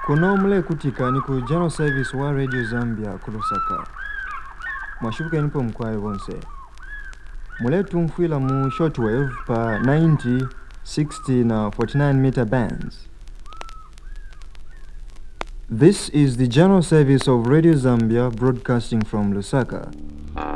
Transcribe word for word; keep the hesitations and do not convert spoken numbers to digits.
Kuno mule kutika ni ku General Service wa Radio Zambia ku Lusaka. Mwashubuka nipo mkwaye bonse. Mule tumfuila mu shortwave pa ninety, sixty na forty-nine meter bands. This is the General Service of Radio Zambia broadcasting from Lusaka.